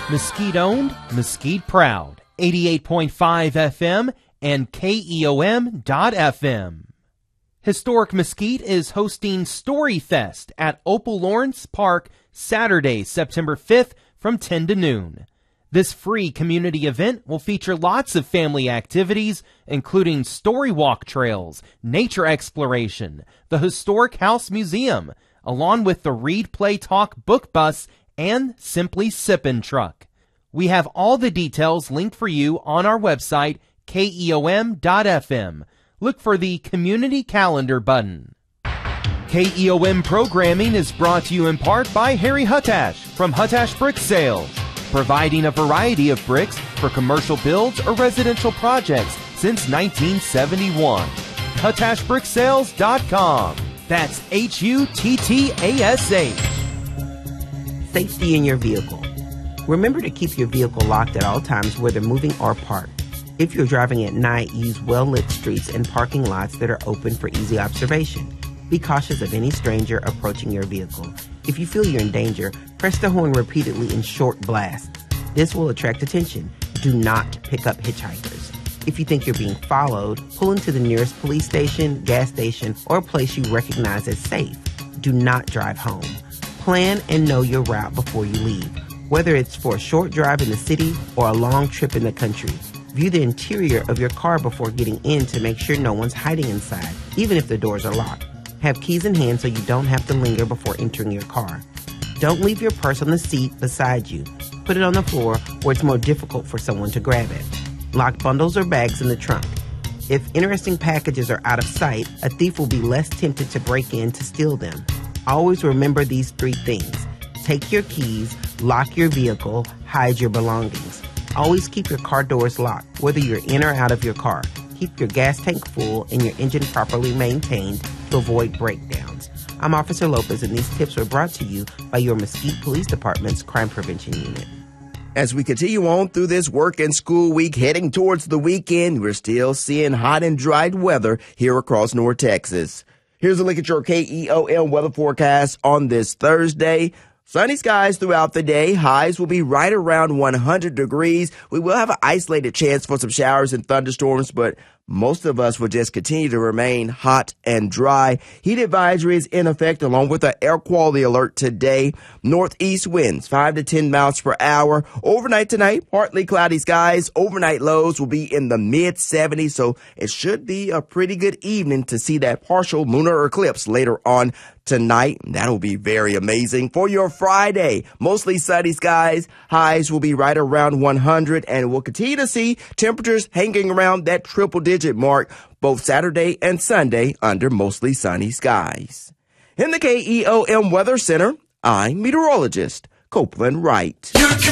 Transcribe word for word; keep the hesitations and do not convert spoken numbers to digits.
Mesquite owned, Mesquite proud. eighty-eight point five F M and K E O M dot F M. Historic Mesquite is hosting Story Fest at Opal Lawrence Park Saturday, September fifth from ten to noon. This free community event will feature lots of family activities, including story walk trails, nature exploration, the Historic House Museum, along with the Read Play Talk book bus and Simply Sippin' truck. We have all the details linked for you on our website, K E O M dot F M. Look for the Community Calendar button. K E O M programming is brought to you in part by Harry Huttash from Huttash Brick Sales, providing a variety of bricks for commercial builds or residential projects since nineteen seventy-one. Huttash Brick Sales dot com. That's H U T T A S H. Safety in your vehicle. Remember to keep your vehicle locked at all times, whether moving or parked. If you're driving at night, use well-lit streets and parking lots that are open for easy observation. Be cautious of any stranger approaching your vehicle. If you feel you're in danger, press the horn repeatedly in short blasts. This will attract attention. Do not pick up hitchhikers. If you think you're being followed, pull into the nearest police station, gas station, or place you recognize as safe. Do not drive home. Plan and know your route before you leave, whether it's for a short drive in the city or a long trip in the country. View the interior of your car before getting in to make sure no one's hiding inside, even if the doors are locked. Have keys in hand so you don't have to linger before entering your car. Don't leave your purse on the seat beside you. Put it on the floor where it's more difficult for someone to grab it. Lock bundles or bags in the trunk. If interesting packages are out of sight, a thief will be less tempted to break in to steal them. Always remember these three things. Take your keys, lock your vehicle, hide your belongings. Always keep your car doors locked, whether you're in or out of your car. Keep your gas tank full and your engine properly maintained to avoid breakdowns. I'm Officer Lopez, and these tips were brought to you by your Mesquite Police Department's Crime Prevention Unit. As we continue on through this work and school week, heading towards the weekend, we're still seeing hot and dry weather here across North Texas. Here's a look at your K E O M weather forecast on this Thursday. Sunny skies throughout the day. Highs will be right around one hundred degrees. We will have an isolated chance for some showers and thunderstorms, but most of us will just continue to remain hot and dry. Heat advisory is in effect along with an air quality alert today. Northeast winds five to ten miles per hour. Overnight tonight, partly cloudy skies. Overnight lows will be in the mid seventies, so it should be a pretty good evening to see that partial lunar eclipse later on tonight. That'll be very amazing. For your Friday, mostly sunny skies. Highs will be right around one hundred, and we'll continue to see temperatures hanging around that triple digit mark both Saturday and Sunday under mostly sunny skies. In the K E O M Weather Center, I'm meteorologist Copeland Wright.